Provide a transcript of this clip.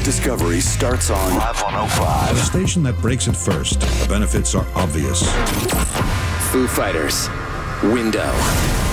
Discovery starts on Live 105. A station that breaks it first. The benefits are obvious. Foo Fighters, Window.